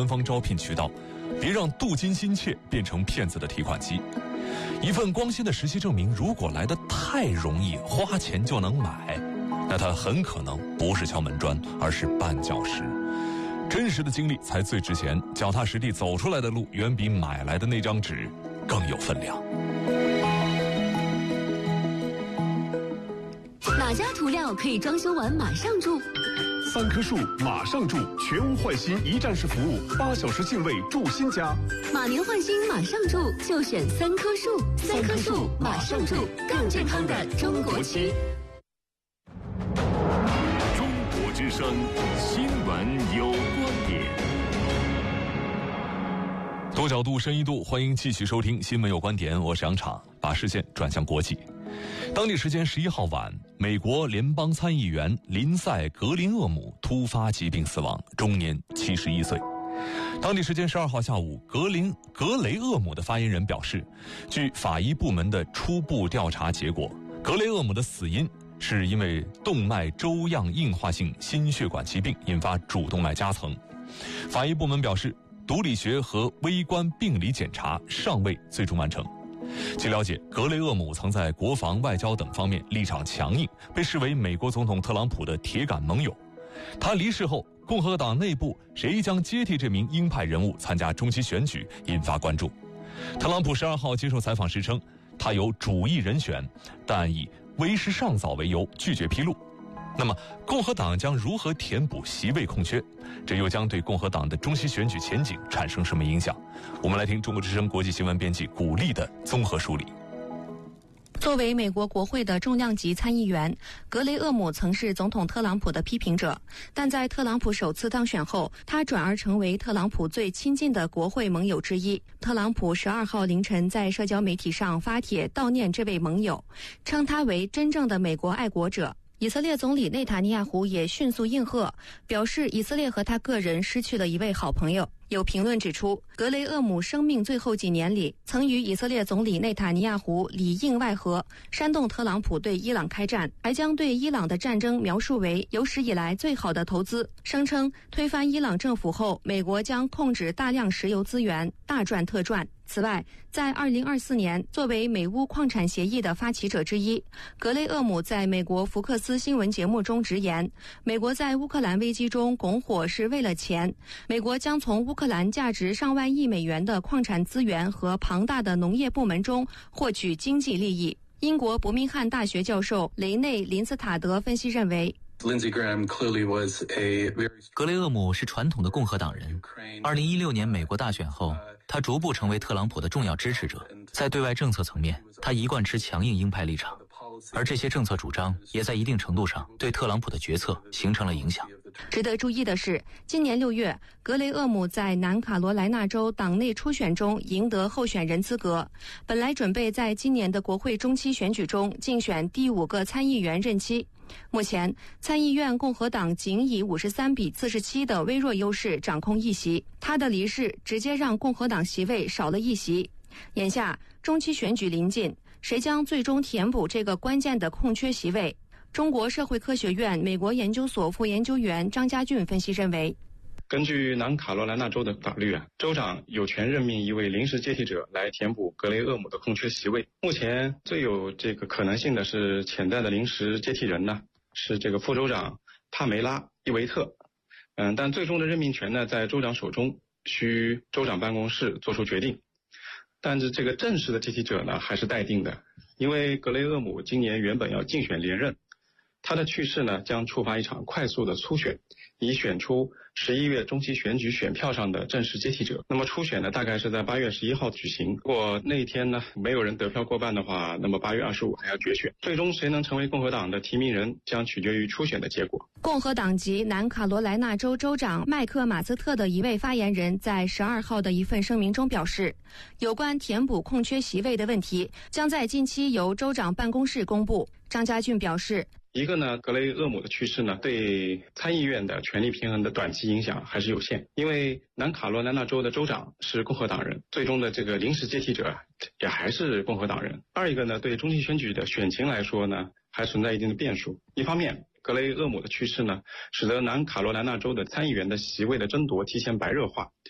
官方招聘渠道，别让镀金心切变成骗子的提款机。一份光鲜的实习证明如果来得太容易，花钱就能买，那它很可能不是敲门砖，而是绊脚石。真实的经历才最值钱，脚踏实地走出来的路远比买来的那张纸更有分量。 哪家涂料可以装修完马上住 ？3棵树马上住，全屋换新一站式服务，8小时进位住新家。 马年换新马上住，就选3棵树。3棵树马上住，更健康的中国区。 中国之声新闻有观点。 多角度、深一度，欢迎继续收听新闻有观点，我是杨昶，把视线转向国际。当地时间11号晚，美国联邦参议员林赛·格林厄姆突发疾病死亡，终年71岁。当地时间12号下午，格雷厄姆的发言人表示，据法医部门的初步调查结果，格雷厄姆的死因是因为动脉粥样硬化性心血管疾病引发主动脉夹层。法医部门表示，毒理学和微观病理检查尚未最终完成。据了解，格雷厄姆曾在国防、外交等方面立场强硬，被视为美国总统特朗普的铁杆盟友。他离世后，共和党内部谁将接替这名鹰派人物参加中期选举引发关注。特朗普12号接受采访时称，他有主意人选，但以为时尚早为由拒绝披露。那么共和党将如何填补席位空缺？这又将对共和党的中期选举前景产生什么影响？我们来听中国之声国际新闻编辑古丽的综合梳理。 作为美国国会的重量级参议员，格雷厄姆曾是总统特朗普的批评者，但在特朗普首次当选后，他转而成为特朗普最亲近的国会盟友之一。特朗普12号凌晨在社交媒体上发帖悼念这位盟友，称他为真正的美国爱国者。以色列总理内塔尼亚胡也迅速应和，表示以色列和他个人失去了一位好朋友。有评论指出，格雷厄姆生命最后几年里，曾与以色列总理内塔尼亚胡里应外合，煽动特朗普对伊朗开战，还将对伊朗的战争描述为有史以来最好的投资，声称推翻伊朗政府后，美国将控制大量石油资源，大赚特赚。此外，在2024年，作为美乌矿产协议的发起者之一，格雷厄姆在美国福克斯新闻节目中直言，美国在乌克兰危机中拱火是为了钱，美国将从乌克兰价值上万亿美元的矿产资源和庞大的农业部门中获取经济利益。英国伯明翰大学教授雷内·林斯塔德分析认为， 格雷厄姆是传统的共和党人。2016年美国大选后，他逐步成为特朗普的重要支持者。在对外政策层面，他一贯持强硬鹰派立场，而这些政策主张也在一定程度上对特朗普的决策形成了影响。 值得注意的是，今年6月，格雷厄姆在南卡罗来纳州党内初选中赢得候选人资格，本来准备在今年的国会中期选举中竞选第5个参议员任期。目前，参议院共和党仅以53比47的微弱优势掌控一席，他的离世直接让共和党席位少了一席。眼下，中期选举临近，谁将最终填补这个关键的空缺席位？中国社会科学院美国研究所副研究员张家俊分析认为， 根据南卡罗来纳州的法律州长有权任命一位临时接替者来填补格雷厄姆的空缺席位。目前最有这个可能性的是潜在的临时接替人是这个副州长帕梅拉·伊维特。但最终的任命权在州长手中，需州长办公室做出决定。但是这个正式的接替者还是待定的，因为格雷厄姆今年原本要竞选连任，他的去世将触发一场快速的初选，以选出11月中期选举选票上的正式接替者。那么初选大概是在8月11号举行，如果那一天没有人得票过半的话，那么8月25还要决选。最终谁能成为共和党的提名人，将取决于初选的结果。 共和党籍南卡罗来纳州州长麦克马斯特的一位发言人在12号的一份声明中表示，有关填补空缺席位的问题将在近期由州长办公室公布。张家俊表示， 一个格雷厄姆的去世对参议院的权力平衡的短期影响还是有限，因为南卡罗来纳州的州长是共和党人，最终的这个临时接替者也还是共和党人。二一个对中期选举的选情来说还存在一定的变数。一方面，格雷厄姆的去世使得南卡罗来纳州的参议员的席位的争夺提前白热化，